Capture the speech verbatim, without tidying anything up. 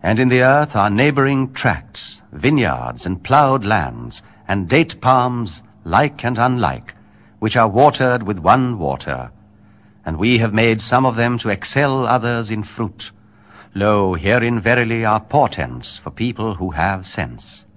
And in the earth are neighboring tracts, vineyards, and ploughed lands, and date palms, like and unlike, which are watered with one water. And we have made some of them to excel others in fruit. Lo, herein verily are portents for people who have sense.